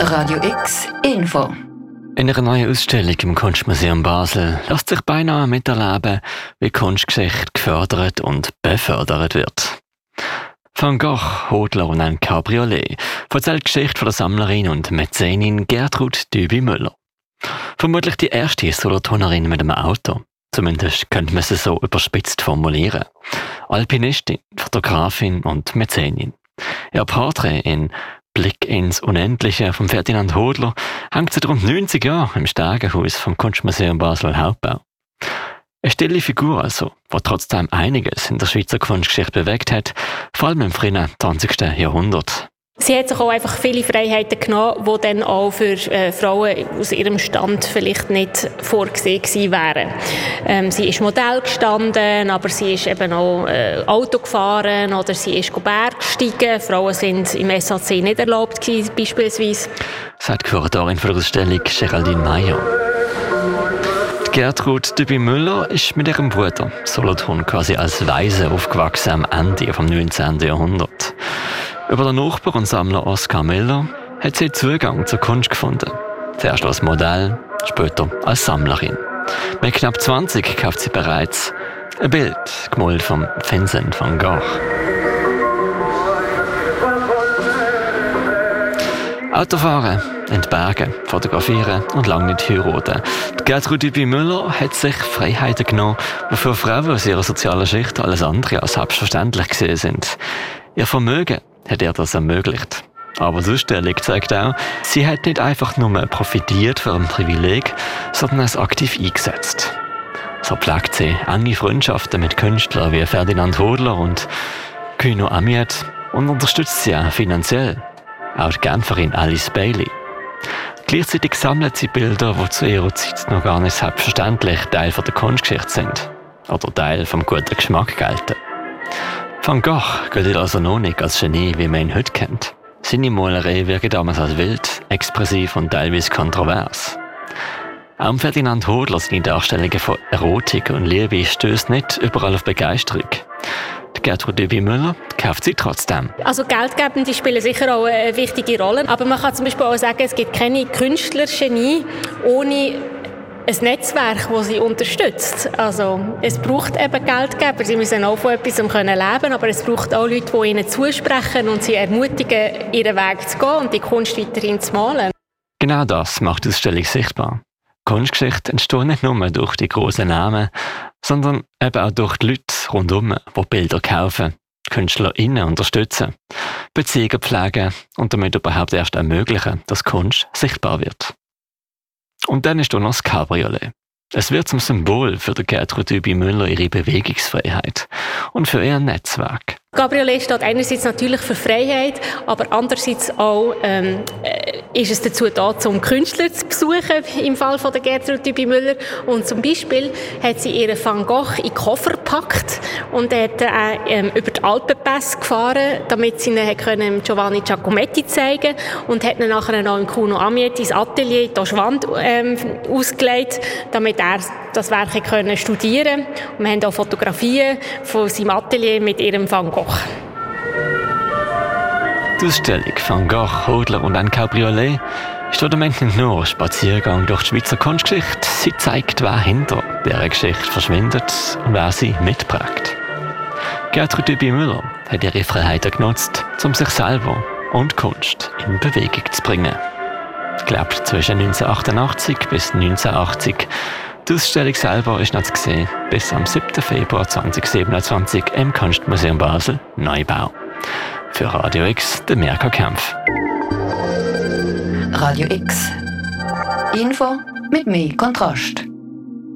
Radio X Info. In einer neuen Ausstellung im Kunstmuseum Basel lässt sich beinahe miterleben, wie Kunstgeschichte gefördert und befördert wird. Van Gogh, Hodler und ein Cabriolet erzählt die Geschichte von der Sammlerin und Mäzenin Gertrud Düby-Müller. Vermutlich die erste Solothurnerin mit einem Auto. Zumindest könnte man sie so überspitzt formulieren. Alpinistin, Fotografin und Mäzenin. Ihr Porträt in Blick ins Unendliche von Ferdinand Hodler hängt seit rund 90 Jahren im Stegenhaus vom Kunstmuseum Basel Hauptbau. Eine stille Figur also, die trotzdem einiges in der Schweizer Kunstgeschichte bewegt hat, vor allem im frühen 20. Jahrhundert. Sie hat sich auch einfach viele Freiheiten genommen, die dann auch für Frauen aus ihrem Stand vielleicht nicht vorgesehen gewesen wären. Sie ist Modell gestanden, aber sie ist eben auch Auto gefahren oder sie ist Bergsteigen. Frauen sind im SAC nicht erlaubt gewesen, beispielsweise. Sagt die Kuratorin der Ausstellung Geraldine Meyer. Gertrud Düby-Müller ist mit ihrem Bruder Solothurn quasi als Waise aufgewachsen am Ende des 19. Jahrhunderts. Über den Nachbar und Sammler Oskar Miller hat sie Zugang zur Kunst gefunden. Zuerst als Modell, später als Sammlerin. Mit knapp 20 kauft sie bereits ein Bild, gemalt von Vincent van Gogh. Autofahren, in die Berge, fotografieren und lange nicht heiraten. Gertrud Düby-Müller hat sich Freiheiten genommen, die für Frauen aus ihrer sozialen Schicht alles andere als selbstverständlich gesehen sind. Ihr Vermögen hat ihr das ermöglicht. Aber die Ausstellung zeigt auch, sie hat nicht einfach nur profitiert von ihrem Privileg, sondern es aktiv eingesetzt. So pflegt sie enge Freundschaften mit Künstlern wie Ferdinand Hodler und Kuno Amiet und unterstützt sie auch finanziell. Auch die Genferin Alice Bailey. Gleichzeitig sammelt sie Bilder, die zu ihrer Zeit noch gar nicht selbstverständlich Teil der Kunstgeschichte sind oder Teil vom guten Geschmack gelten. Van Gogh gilt also noch nicht als Genie, wie man ihn heute kennt. Seine Malerei wirken damals als wild, expressiv und teilweise kontrovers. Auch Ferdinand Hodler seine Darstellungen von Erotik und Liebe stößt nicht überall auf Begeisterung. Gertrud Düby-Müller kauft sie trotzdem. Also Geldgebende spielen sicher auch eine wichtige Rolle. Aber man kann zum Beispiel auch sagen, es gibt keine Künstlergenie ohne ein Netzwerk, das sie unterstützt. Also es braucht eben Geldgeber. Sie müssen auch von etwas leben können, aber es braucht auch Leute, die ihnen zusprechen und sie ermutigen, ihren Weg zu gehen und die Kunst weiterhin zu malen. Genau das macht die Ausstellung sichtbar. Kunstgeschichte entsteht nicht nur durch die grossen Namen, sondern eben auch durch die Leute rundherum, die Bilder kaufen, KünstlerInnen unterstützen, Beziehungen pflegen und damit überhaupt erst ermöglichen, dass Kunst sichtbar wird. Und dann ist auch noch das Cabriolet. Es wird zum Symbol für die Gertrud Düby-Müller ihre Bewegungsfreiheit und für ihr Netzwerk. Cabriolet steht einerseits natürlich für Freiheit, aber andererseits auch ist es dazu da, um Künstler zu besuchen, im Fall von der Gertrud Düby-Müller. Und zum Beispiel hat sie ihren Van Gogh in den Koffer gepackt und hat über die Alpenpässe gefahren, damit sie ihn Giovanni Giacometti zeigen konnte und hat ihn nachher noch in Kuno Amiet ins Atelier, die Wand ausgelegt, damit er das Werk studieren konnte. Und wir haben auch Fotografien von seinem Atelier mit ihrem Van Gogh. Die Ausstellung Van Gogh, Hodler und ein Cabriolet ist am Ende nicht nur ein Spaziergang durch die Schweizer Kunstgeschichte. Sie zeigt, wer hinter dieser Geschichte verschwindet und wer sie mitprägt. Gertrud Düby-Müller hat ihre Freiheiten genutzt, um sich selber und Kunst in Bewegung zu bringen. Gelebt zwischen 1988 bis 1980. Die Ausstellung selber ist noch zu sehen bis am 7. Februar 2027 im Kunstmuseum Basel Neubau. Für Radio X, der Mirka Kempf. Radio X. Info mit mehr Kontrast.